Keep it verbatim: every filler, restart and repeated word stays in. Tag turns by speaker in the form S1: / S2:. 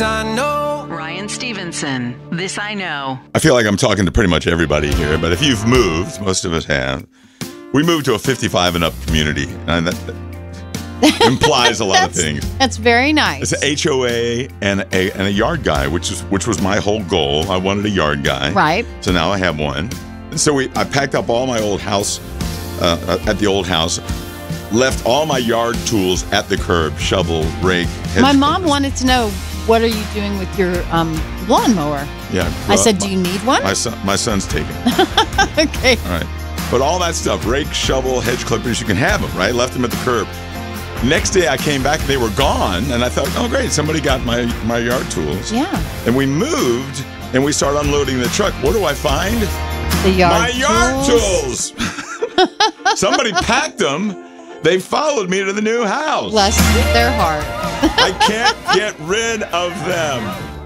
S1: This I know.
S2: Ryan Stevenson, This I Know.
S3: I feel like I'm talking to pretty much everybody here, but if you've moved, most of us have. We moved to a fifty-five and up community, and that, that implies a lot of things.
S4: That's very nice.
S3: It's an H O A and a and a yard guy, which is which was my whole goal. I wanted a yard guy,
S4: right?
S3: So now I have one. And so we, I packed up all my old house uh, at the old house, left all my yard tools at the curb: shovel, rake.
S4: My mom wanted to know, what are you doing with your um, lawnmower?
S3: Yeah,
S4: I
S3: uh,
S4: said, do
S3: my,
S4: you need one?
S3: My son, my son's taking it.
S4: Okay.
S3: All right. But all that stuff, rake, shovel, hedge clippers, you can have them, right? Left them at the curb. Next day I came back and they were gone. And I thought, oh, great, somebody got my, my yard tools.
S4: Yeah.
S3: And we moved and we started unloading the truck. What do I find?
S4: The yard
S3: my yard
S4: tools.
S3: tools. Somebody packed them. They followed me to the new house.
S4: Bless their heart.
S3: I can't get rid of them.